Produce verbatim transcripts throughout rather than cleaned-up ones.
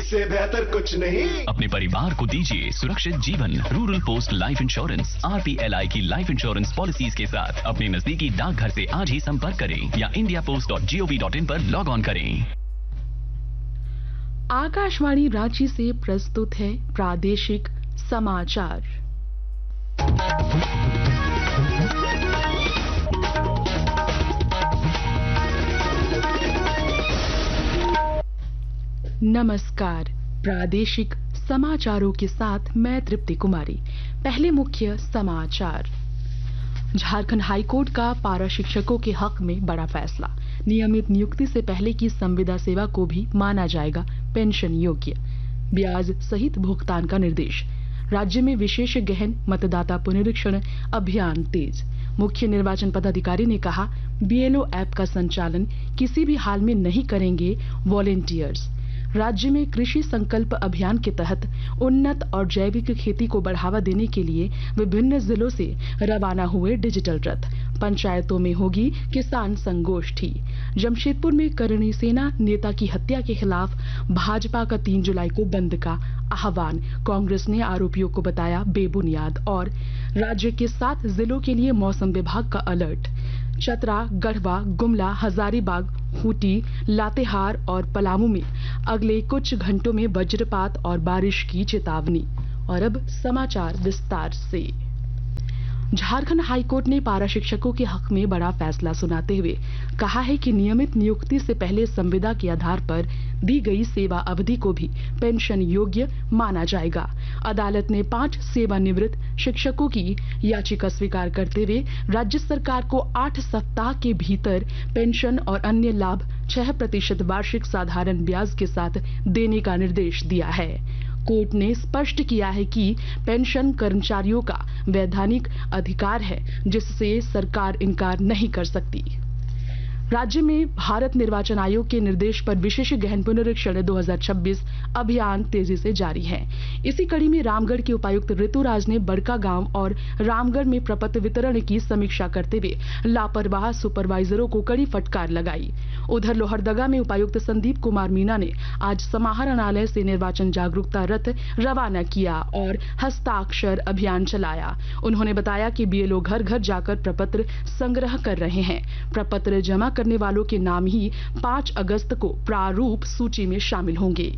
इससे बेहतर कुछ नहीं। अपने परिवार को दीजिए सुरक्षित जीवन। Rural post life insurance R P L I की लाइफ इंश्योरेंस पॉलिसीज के साथ अपने नजदीकी डाकघर से आज ही संपर्क करें या India post dot G O V dot in पर लॉग ऑन करें। आकाशवाणी रांची से प्रस्तुत है प्रादेशिक समाचार। नमस्कार, प्रादेशिक समाचारों के साथ मैं तृप्ति कुमारी। पहले मुख्य समाचार। झारखंड हाईकोर्ट का पारा शिक्षकों के हक में बड़ा फैसला। नियमित नियुक्ति से पहले की संविदा सेवा को भी माना जाएगा पेंशन योग्य। ब्याज सहित भुगतान का निर्देश। राज्य में विशेष गहन मतदाता पुनरीक्षण अभियान तेज। मुख्य निर्वाचन पदाधिकारी ने कहा, बीएलओ ऐप का संचालन किसी भी हाल में नहीं करेंगे वॉलेंटियर्स। राज्य में कृषि संकल्प अभियान के तहत उन्नत और जैविक खेती को बढ़ावा देने के लिए विभिन्न जिलों से रवाना हुए डिजिटल रथ। पंचायतों में होगी किसान संगोष्ठी। जमशेदपुर में करणी सेना नेता की हत्या के खिलाफ भाजपा का तीन जुलाई को बंद का आह्वान। कांग्रेस ने आरोपियों को बताया बेबुनियाद। और राज्य के सात जिलों के लिए मौसम विभाग का अलर्ट। चतरा, गढ़वा, गुमला, हजारीबाग, खूंटी, लातेहार और पलामू में अगले कुछ घंटों में वज्रपात और बारिश की चेतावनी। और अब समाचार विस्तार से। झारखंड हाईकोर्ट ने पारा शिक्षकों के हक में बड़ा फैसला सुनाते हुए कहा है कि नियमित नियुक्ति से पहले संविदा के आधार पर दी गई सेवा अवधि को भी पेंशन योग्य माना जाएगा। अदालत ने पांच सेवानिवृत्त शिक्षकों की याचिका स्वीकार करते हुए राज्य सरकार को आठ सप्ताह के भीतर पेंशन और अन्य लाभ छह प्रतिशत वार्षिक साधारण ब्याज के साथ देने का निर्देश दिया है। कोर्ट ने स्पष्ट किया है कि पेंशन कर्मचारियों का वैधानिक अधिकार है, जिससे सरकार इनकार नहीं कर सकती। राज्य में भारत निर्वाचन आयोग के निर्देश पर विशेष गहन पुनरीक्षण दो हज़ार छब्बीस अभियान तेजी से जारी है। इसी कड़ी में रामगढ़ के उपायुक्त ऋतुराज ने बड़का गांव और रामगढ़ में प्रपत्र वितरण की समीक्षा करते हुए लापरवाह सुपरवाइजरों को कड़ी फटकार लगाई। उधर लोहरदगा में उपायुक्त संदीप कुमार मीना ने आज समाहरणालय से निर्वाचन जागरूकता रथ रवाना किया और हस्ताक्षर अभियान चलाया। उन्होंने बताया कि बीएलओ घर घर जाकर प्रपत्र संग्रह कर रहे हैं। प्रपत्र जमा करने वालों के नाम ही पाँच अगस्त को प्रारूप सूची में शामिल होंगे।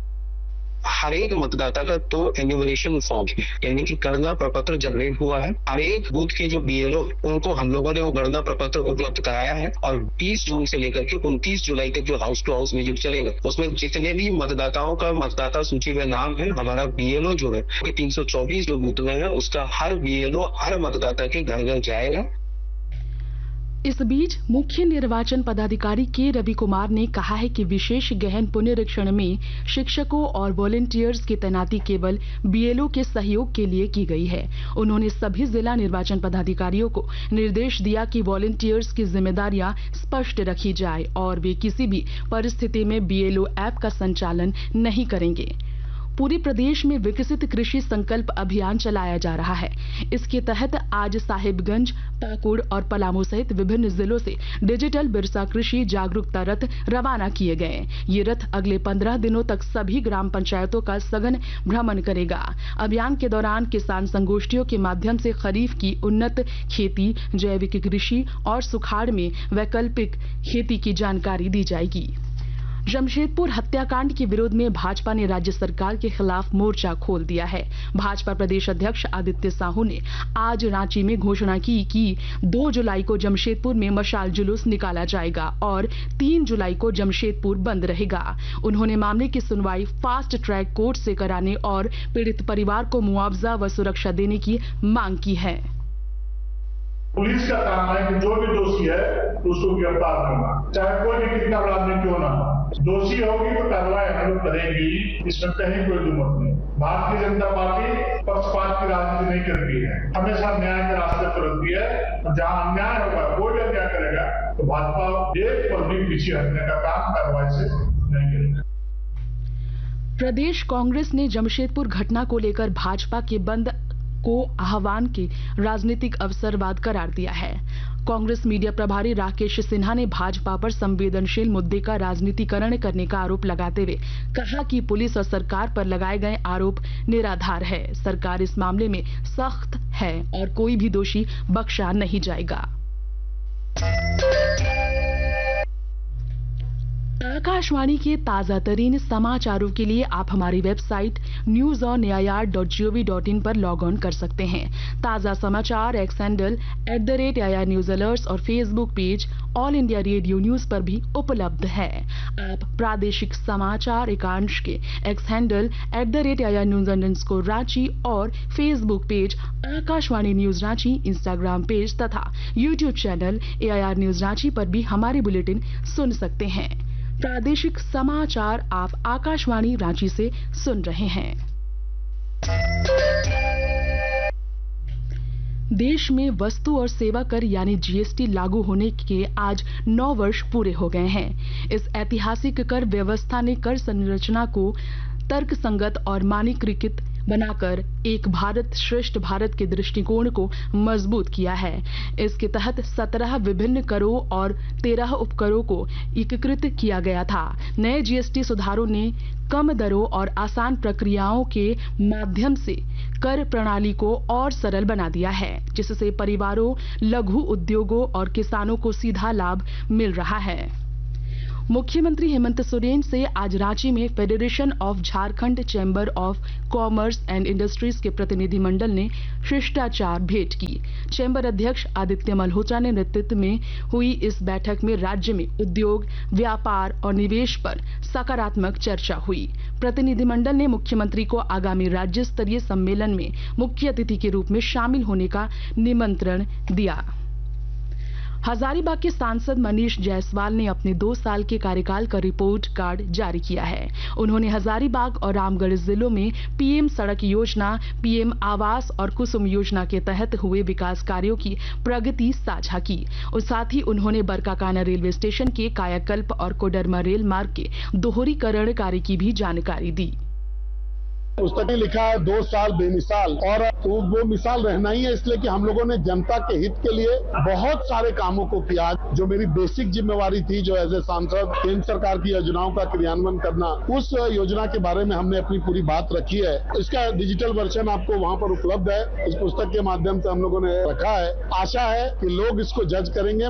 हर एक मतदाता का तो एन्यूमरेशन फॉर्म यानी कि गणना प्रपत्र जनरेट हुआ है। हर एक बूथ के जो बीएलओ उनको हम लोगों ने वो गणना प्रपत्र उपलब्ध कराया है और बीस जून से लेकर के उनतीस जुलाई तक जो हाउस टू हाउस विजिट चलेगा उसमें जितने भी मतदाताओं का मतदाता सूची में नाम है, हमारा बीएलओ जो है तीन सौ चौबीस जो बूथ में है उसका हर बीएलओ हर मतदाता के घर घर जाएगा। इस बीच मुख्य निर्वाचन पदाधिकारी के रवि कुमार ने कहा है कि विशेष गहन पुनरीक्षण में शिक्षकों और वॉलेंटियर्स की तैनाती केवल बीएलओ के सहयोग के लिए की गई है। उन्होंने सभी जिला निर्वाचन पदाधिकारियों को निर्देश दिया कि वॉलेंटियर्स की जिम्मेदारियां स्पष्ट रखी जाए और वे किसी भी परिस्थिति में बीएलओ ऐप का संचालन नहीं करेंगे। पूरे प्रदेश में विकसित कृषि संकल्प अभियान चलाया जा रहा है। इसके तहत आज साहिबगंज, पाकुड़ और पलामू सहित विभिन्न जिलों से डिजिटल बिरसा कृषि जागरूकता रथ रवाना किए गए। ये रथ अगले पंद्रह दिनों तक सभी ग्राम पंचायतों का सघन भ्रमण करेगा। अभियान के दौरान किसान संगोष्ठियों के माध्यम से खरीफ की उन्नत खेती, जैविक कृषि और सुखाड़ में वैकल्पिक खेती की जानकारी दी जाएगी। जमशेदपुर हत्याकांड के विरोध में भाजपा ने राज्य सरकार के खिलाफ मोर्चा खोल दिया है। भाजपा प्रदेश अध्यक्ष आदित्य साहू ने आज रांची में घोषणा की कि दो जुलाई को जमशेदपुर में मशाल जुलूस निकाला जाएगा और तीन जुलाई को जमशेदपुर बंद रहेगा। उन्होंने मामले की सुनवाई फास्ट ट्रैक कोर्ट से कराने और पीड़ित परिवार को मुआवजा व सुरक्षा देने की मांग की है। पुलिस का काम है कि जो भी दोषी है उसको गिरफ्तार करना, चाहे कोई भी कितना बड़ा आदमी क्यों ना हो। दोषी होगी तो कार्रवाई हम लोग करेंगी, इसमें कहीं कोई दुमत नहीं। भारतीय जनता पार्टी पक्षपात की राजनीति नहीं करती है, हमेशा न्याय के रास्ते पर रहती है। जहां अन्याय होगा, कोई भी अन्याय करेगा तो भाजपा एक पर भी पीछे हटने का काम कार्रवाई से नहीं करेगा। प्रदेश कांग्रेस ने जमशेदपुर घटना को लेकर भाजपा के बंद को आह्वान के राजनीतिक अवसरवाद करार दिया है। कांग्रेस मीडिया प्रभारी राकेश सिन्हा ने भाजपा पर संवेदनशील मुद्दे का राजनीतिकरण करने का आरोप लगाते हुए कहा कि पुलिस और सरकार पर लगाए गए आरोप निराधार है। सरकार इस मामले में सख्त है और कोई भी दोषी बख्शा नहीं जाएगा। आकाशवाणी के ताजा तरीन समाचारों के लिए आप हमारी website news on A I R dot G O V dot in पर लॉग ऑन कर सकते हैं। ताजा समाचार x handle at the rate A I R news alerts और Facebook page all India radio news पर भी उपलब्ध है। आप प्रादेशिक समाचार एकांश के x handle at the rate A I R news underscore Ranchi और Facebook page Akashvani news Ranchi, Instagram page तथा YouTube channel A I R news Ranchi पर भी हमारी बुलेटिन सुन सकते हैं। प्रादेशिक समाचार आप आकाशवाणी रांची से सुन रहे हैं। देश में वस्तु और सेवा कर यानी जी एस टी लागू होने के आज नौ वर्ष पूरे हो गए हैं। इस ऐतिहासिक कर व्यवस्था ने कर संरचना को तर्कसंगत और मानकीकृत बनाकर एक भारत श्रेष्ठ भारत के दृष्टिकोण को मजबूत किया है। इसके तहत सत्रह विभिन्न करों और तेरह उपकरों को एकीकृत किया गया था। नए जी एस टी सुधारों ने कम दरों और आसान प्रक्रियाओं के माध्यम से कर प्रणाली को और सरल बना दिया है, जिससे परिवारों, लघु उद्योगों और किसानों को सीधा लाभ मिल रहा है। मुख्यमंत्री हेमंत सोरेन से आज रांची में federation of Jharkhand chamber of commerce and industries के प्रतिनिधिमंडल ने शिष्टाचार भेंट की। चैम्बर अध्यक्ष आदित्य मल्होत्रा ने नेतृत्व में हुई इस बैठक में राज्य में उद्योग, व्यापार और निवेश पर सकारात्मक चर्चा हुई। प्रतिनिधिमंडल ने मुख्यमंत्री को आगामी राज्य स्तरीय सम्मेलन में मुख्य अतिथि के रूप में शामिल होने का निमंत्रण दिया। हजारीबाग के सांसद मनीष जायसवाल ने अपने दो साल के कार्यकाल का रिपोर्ट कार्ड जारी किया है। उन्होंने हजारीबाग और रामगढ़ जिलों में पी एम सड़क योजना, पी एम आवास और कुसुम योजना के तहत हुए विकास कार्यों की प्रगति साझा की और साथ ही उन्होंने बरकाकाना रेलवे स्टेशन के कायाकल्प और कोडरमा रेल मार्ग के दोहरीकरण कार्य की भी जानकारी दी। पुस्तक में लिखा है दो साल बेमिसाल, और तो वो मिसाल रहना ही है, इसलिए कि हम लोगों ने जनता के हित के लिए बहुत सारे कामों को किया। जो मेरी बेसिक जिम्मेवारी थी, जो एज ए सांसद केंद्र सरकार की योजनाओं का क्रियान्वयन करना, उस योजना के बारे में हमने अपनी पूरी बात रखी है। इसका डिजिटल वर्जन आपको वहाँ पर उपलब्ध है। इस पुस्तक के माध्यम से हम लोगों ने रखा है। आशा है कि लोग इसको जज करेंगे।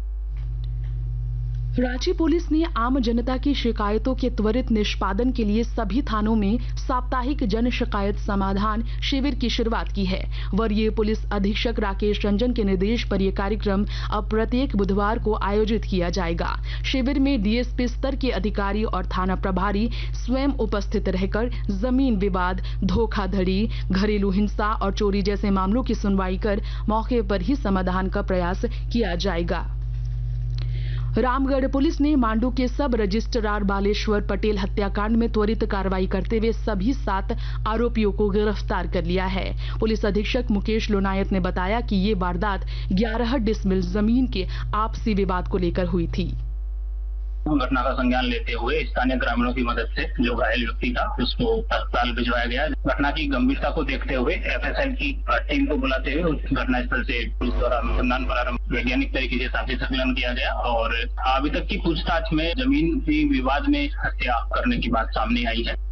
रांची पुलिस ने आम जनता की शिकायतों के त्वरित निष्पादन के लिए सभी थानों में साप्ताहिक जन शिकायत समाधान शिविर की शुरुआत की है। वरीय पुलिस अधीक्षक राकेश रंजन के निर्देश पर यह कार्यक्रम अब प्रत्येक बुधवार को आयोजित किया जाएगा। शिविर में डी एस पी स्तर के अधिकारी और थाना प्रभारी स्वयं उपस्थित रहकर जमीन विवाद, धोखाधड़ी, घरेलू हिंसा और चोरी जैसे मामलों की सुनवाई कर मौके पर ही समाधान का प्रयास किया जाएगा। रामगढ़ पुलिस ने मांडू के सब रजिस्ट्रार बालेश्वर पटेल हत्याकांड में त्वरित कार्रवाई करते हुए सभी सात आरोपियों को गिरफ्तार कर लिया है। पुलिस अधीक्षक मुकेश लोनायत ने बताया कि ये वारदात ग्यारह डिसमिल जमीन के आपसी विवाद को लेकर हुई थी। घटना का संज्ञान लेते हुए स्थानीय ग्रामीणों की मदद से जो घायल व्यक्ति था उसको अस्पताल भिजवाया गया। घटना की गंभीरता को देखते हुए एफ एस एल की टीम को बुलाते हुए उस घटनास्थल से पुलिस द्वारा अनुसंधान प्रारंभ वैज्ञानिक तरीके से साक्षी संकलन किया गया और अभी तक की पूछताछ में जमीन की विवाद में हत्या करने की बात सामने आई है।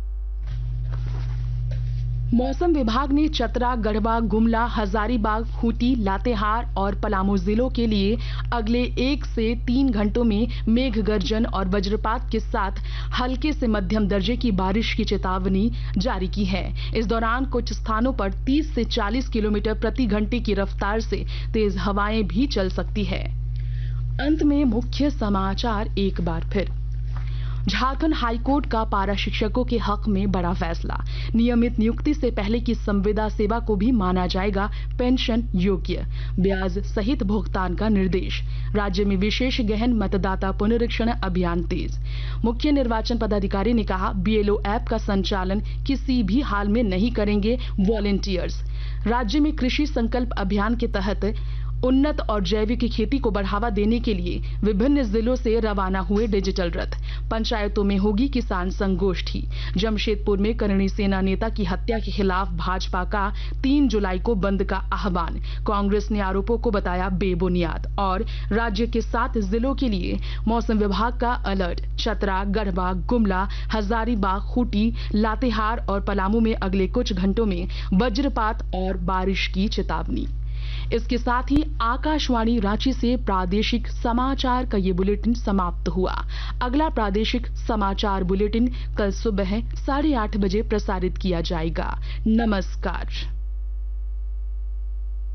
मौसम विभाग ने चतरा, गढ़वा, गुमला, हजारीबाग, खूंटी, लातेहार और पलामू जिलों के लिए अगले एक से तीन घंटों में मेघ गर्जन और वज्रपात के साथ हल्के से मध्यम दर्जे की बारिश की चेतावनी जारी की है। इस दौरान कुछ स्थानों पर तीस से चालीस किलोमीटर प्रति घंटे की रफ्तार से तेज हवाएं भी चल सकती है। अंत में मुख्य समाचार एक बार फिर। झारखंड हाईकोर्ट का पारा शिक्षकों के हक में बड़ा फैसला। नियमित नियुक्ति से पहले की संविदा सेवा को भी माना जाएगा पेंशन योग्य। ब्याज सहित भुगतान का निर्देश। राज्य में विशेष गहन मतदाता पुनरीक्षण अभियान तेज। मुख्य निर्वाचन पदाधिकारी ने कहा, बी एल ओ ऐप का संचालन किसी भी हाल में नहीं करेंगे वॉलेंटियर्स। राज्य में कृषि संकल्प अभियान के तहत उन्नत और जैविक खेती को बढ़ावा देने के लिए विभिन्न जिलों से रवाना हुए डिजिटल रथ। पंचायतों में होगी किसान संगोष्ठी। जमशेदपुर में करणी सेना नेता की हत्या के खिलाफ भाजपा का तीन जुलाई को बंद का आह्वान। कांग्रेस ने आरोपों को बताया बेबुनियाद। और राज्य के सात जिलों के लिए मौसम विभाग का अलर्ट। चतरा, गढ़वा, गुमला, हजारीबाग, खूंटी, लातेहार और पलामू में अगले कुछ घंटों में वज्रपात और बारिश की चेतावनी। इसके साथ ही आकाशवाणी रांची से प्रादेशिक समाचार का ये बुलेटिन समाप्त हुआ। अगला प्रादेशिक समाचार बुलेटिन कल सुबह साढ़े आठ बजे प्रसारित किया जाएगा। नमस्कार।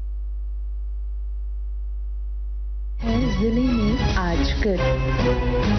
जिले में आजकल